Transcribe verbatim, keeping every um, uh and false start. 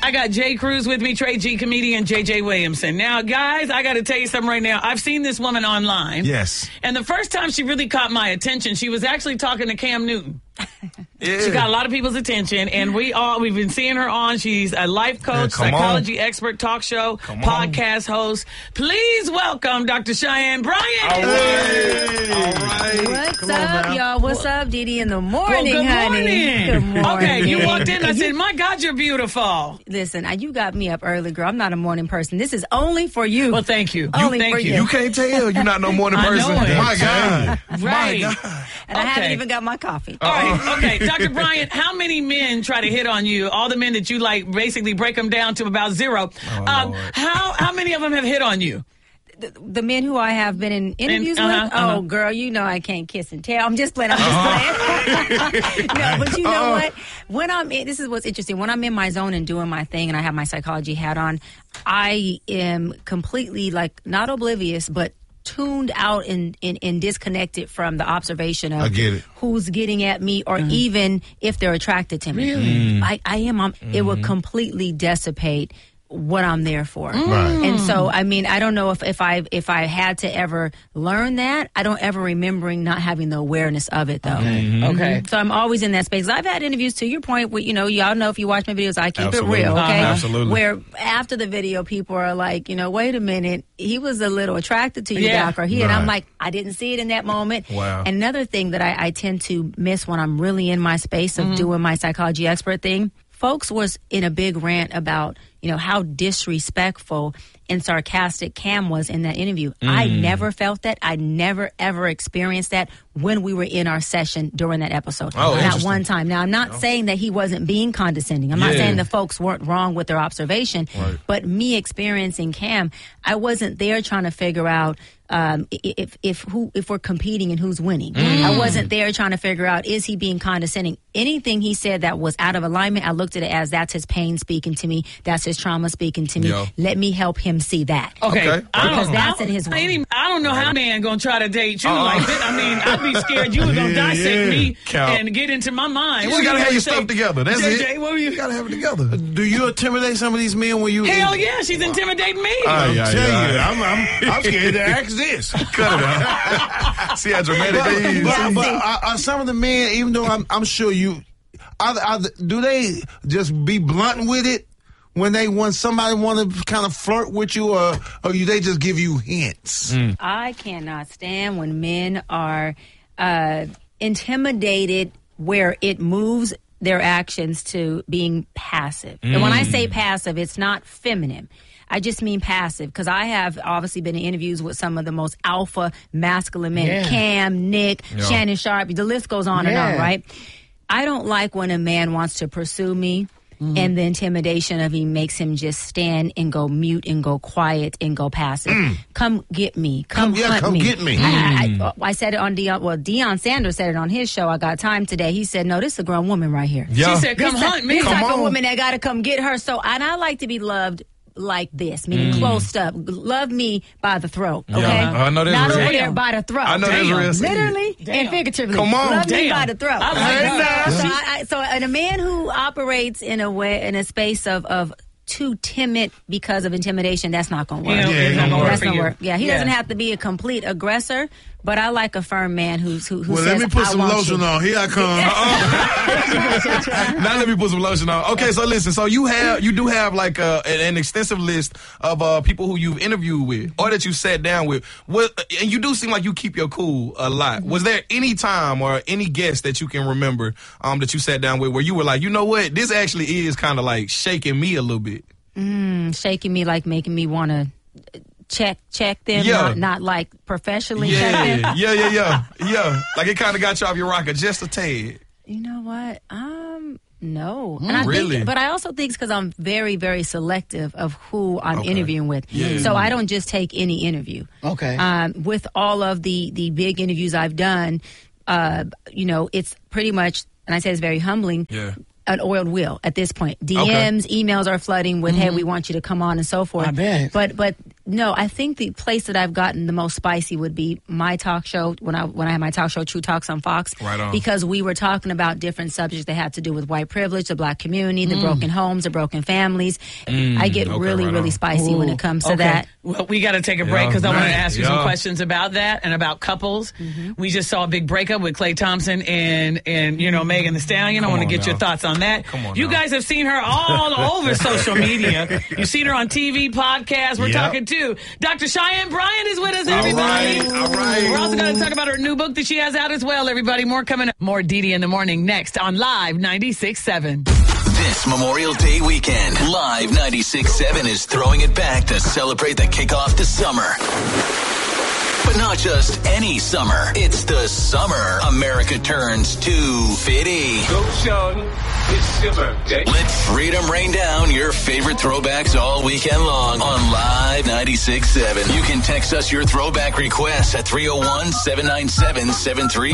I got Jay Cruz with me, Trey G, comedian J J Williamson. Now, guys, I got to tell you something right now. I've seen this woman online. Yes. And the first time she really caught my attention, she was actually talking to Cam Newton. Yeah. She got a lot of people's attention, and we all we've been seeing her on. She's a life coach, yeah, psychology on. expert, talk show, come podcast on. host. Please welcome Doctor Cheyenne Bryant. All right. All right. What's come up, on, y'all? What's up, Dee Dee? In the morning, well, good honey. morning. Good morning. Okay, you walked in. I said, "My God, you're beautiful." Listen, you got me up early, girl. I'm not a morning person. This is only for you. Well, thank you. Only thank for you. you. You can't tell. You're not no morning I know person. it. My God. Right. My God. And I Okay. haven't even got my coffee. All right, okay, Doctor Bryant, how many men try to hit on you? All the men that you like, basically break them down to about zero. Oh, um, Lord. how how many of them have hit on you? The, the men who I have been in interviews And- uh-huh, with, uh-huh. oh, girl, you know I can't kiss and tell. I'm just playing. I'm just playing. No, but you know Uh-oh. what? When I'm in, this is what's interesting. When I'm in my zone and doing my thing and I have my psychology hat on, I am completely like not oblivious, but tuned out and, and, and disconnected from the observation of I get it. who's getting at me or even if they're attracted to me. Really? I, I am. I'm, It would completely dissipate what I'm there for. Right. And so, I mean, I don't know if, if I if I had to ever learn that. I don't ever remembering not having the awareness of it, though. Okay. Okay. So I'm always in that space. I've had interviews, to your point, where, you know, y'all know if you watch my videos, I keep Absolutely. it real, okay? Uh-huh. Absolutely. Where after the video, people are like, you know, wait a minute, he was a little attracted to you, Yeah. Doc, or he, and I'm Right. like, I didn't see it in that moment. Wow. And another thing that I, I tend to miss when I'm really in my space of doing my psychology expert thing, folks was in a big rant about, you know, how disrespectful and sarcastic Cam was in that interview. I never felt that. I never, ever experienced that when we were in our session during that episode. Oh, Not interesting. one time. Now, I'm not saying that he wasn't being condescending. I'm not Yeah. saying the folks weren't wrong with their observation. Right. But me experiencing Cam, I wasn't there trying to figure out um, i- if if who if we're competing and who's winning. I wasn't there trying to figure out, is he being condescending? Anything he said that was out of alignment, I looked at it as that's his pain speaking to me. That's his trauma speaking to me. Yeah. Let me help him see that. Okay. Okay. I Because don't, that's I, in his I, ain't even- I don't know how a man gonna try to date you like this. I mean, I'd be scared you were gonna Yeah, dissect yeah. me Count. and get into my mind. You What just gotta were have your gonna stuff say? together. That's J it. J, what were you? You gotta have it together. Do you intimidate some of these men when you? Hell yeah, she's intimidating me. Ay, I ay, tell ay. you, I'm, I'm, I'm scared to ask this. Cut it out. See how dramatic But, it is. but, but are, are some of the men, even though I'm, I'm sure you, are, are, do they just be blunt with it when they when somebody want to kind of flirt with you, or or you they just give you hints? I cannot stand when men are uh, intimidated where it moves their actions to being passive. And when I say passive, it's not feminine. I just mean passive, because I have obviously been in interviews with some of the most alpha masculine men. Yeah. Cam, Nick, Yeah. Shannon Sharp, the list goes on and Yeah. on, right? I don't like when a man wants to pursue me and the intimidation of he makes him just stand and go mute and go quiet and go passive. Come get me. Come, Come- yeah, hunt come me. get me. I, I, I said it on Deion. Well, Deion Sanders said it on his show. I Got Time Today. He said, "No, this is a grown woman right here. Yeah. She said, "Come this hunt me." This Come type on. of woman that got to come get her." So, and I like to be loved like this, meaning close up. Love me by the throat. Okay, I know that's not real. over there Damn. by the throat. I know that's Damn. real. Literally Damn. and figuratively. Come on. Love me Damn. by the throat. I like Okay? that. So, I, I, so, and a man who operates in a way, in a space of of too timid because of intimidation, that's not going to work. Yeah, Yeah, it's not gonna work That's for not you. work. Yeah, he Yeah. doesn't have to be a complete aggressor, but I like a firm man who's who, who Well, says, let me put I some want lotion you. on. Here I come. Now let me put some lotion on. Okay, so listen. So you have you do have like uh, an, an extensive list of uh, people who you've interviewed with or that you sat down with. What, and you do seem like you keep your cool a lot. Was there any time or any guest that you can remember um, that you sat down with where you were like, you know what, this actually is kind of like shaking me a little bit? Shaking me, like making me want to check check them, Yeah. not, not like professionally check them. Yeah, yeah, yeah, yeah, yeah. Like it kind of got you off your rocker just a tad. You know what? Um, no. And I really? think, but I also think it's because I'm very, very selective of who I'm Okay. interviewing with. Yeah. So I don't just take any interview. Okay. Um, with all of the the big interviews I've done, uh, you know, it's pretty much, and I say it's very humbling. Yeah. An oiled wheel at this point. D Ms, emails are flooding with, "Hey, we want you to come on," and so forth. I bet. But but No, I think the place that I've gotten the most spicy would be my talk show when I when I had my talk show True Talks on Fox. Right on. Because we were talking about different subjects that had to do with white privilege, the black community, the Mm. broken homes, the broken families. I get okay, really, right really on. spicy when it comes to Okay. that. Well, we got to take a break Yeah, because I want to right. ask you some Yeah. questions about that and about couples. Mm-hmm. We just saw a big breakup with Klay Thompson and and you know Megan Thee Stallion. I Come want to on get now. your thoughts on that. Come on you now. guys have seen her all over social media. You've seen her on T V, podcasts. We're Yep. talking to Doctor Cheyenne Bryant is with us. All Everybody, right, all right. We're also going to talk about her new book that she has out as well. Everybody, more coming up. More Didi in the morning next on Live ninety-six point seven. This Memorial Day weekend, Live ninety-six point seven is throwing it back to celebrate the kickoff to summer. But not just any summer. It's the summer America turns to Fitty. Go, Sean. It's your birthday. Let freedom rain down your favorite throwbacks all weekend long on Live ninety-six point seven. You can text us your throwback requests at three oh one, seven nine seven, seven three